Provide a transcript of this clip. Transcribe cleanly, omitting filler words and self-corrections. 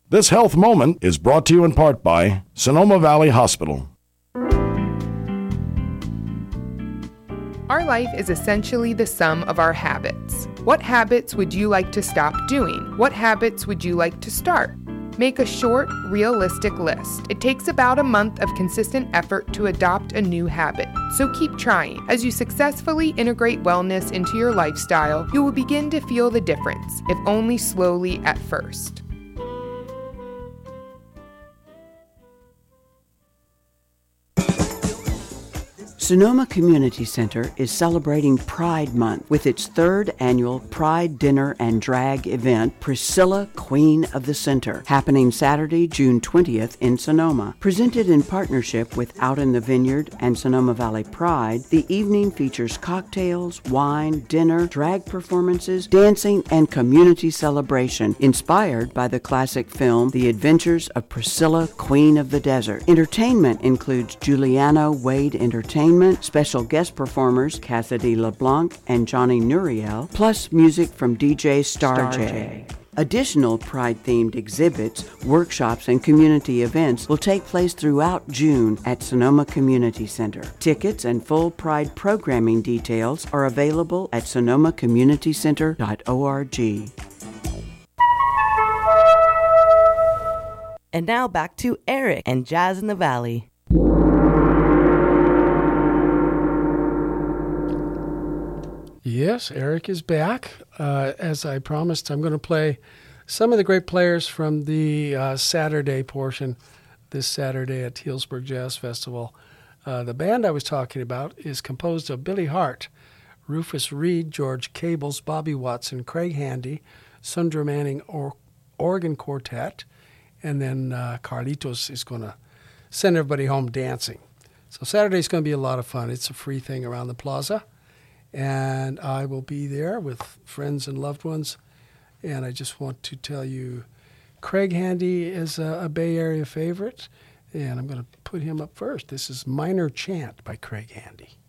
This health moment is brought to you in part by Sonoma Valley Hospital. Our life is essentially the sum of our habits. What habits would you like to stop doing? What habits would you like to start? Make a short, realistic list. It takes about a month of consistent effort to adopt a new habit, so keep trying. As you successfully integrate wellness into your lifestyle, you will begin to feel the difference, if only slowly at first. Sonoma Community Center is celebrating Pride Month with its third annual Pride Dinner and Drag event, Priscilla, Queen of the Center, happening Saturday, June 20th in Sonoma. Presented in partnership with Out in the Vineyard and Sonoma Valley Pride, the evening features cocktails, wine, dinner, drag performances, dancing, and community celebration, inspired by the classic film The Adventures of Priscilla, Queen of the Desert. Entertainment includes Giuliano Wade Entertainment, special guest performers Cassidy LeBlanc and Johnny Nuriel, plus music from DJ Star J. Additional Pride-themed exhibits, workshops, and community events will take place throughout June at Sonoma Community Center. Tickets and full Pride programming details are available at sonomacommunitycenter.org. And now back to Eric and Jazz in the Valley. Yes, Eric is back. As I promised, I'm going to play some of the great players from the Saturday portion, this Saturday at Healdsburg Jazz Festival. The band I was talking about is composed of Billy Hart, Rufus Reed, George Cables, Bobby Watson, Craig Handy, Sundra Manning organ quartet, and then Carlitos is going to send everybody home dancing. So Saturday's going to be a lot of fun. It's a free thing around the plaza. And I will be there with friends and loved ones. And I just want to tell you, Craig Handy is a Bay Area favorite, and I'm going to put him up first. This is Minor Chant by Craig Handy.